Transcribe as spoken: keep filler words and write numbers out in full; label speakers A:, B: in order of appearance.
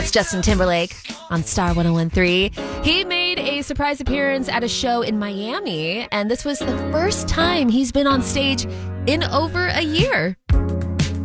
A: It's Justin Timberlake on Star one oh one three. He made a surprise appearance at a show in Miami, and this was the first time he's been on stage in over a year.